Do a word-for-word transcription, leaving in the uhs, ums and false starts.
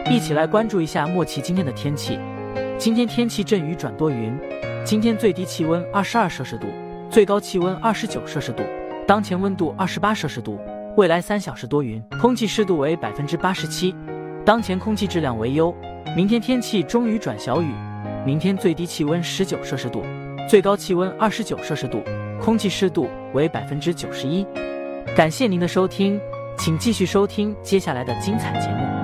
一起来关注一下莫奇今天的天气。今天天气阵雨转多云，今天最低气温二十二摄氏度，最高气温二十九摄氏度，当前温度二十八摄氏度，未来三小时多云，空气湿度为百分之八十七，当前空气质量为优。明天天气中雨转小雨，明天最低气温十九摄氏度，最高气温二十九摄氏度，空气湿度为百分之九十一。感谢您的收听，请继续收听接下来的精彩节目。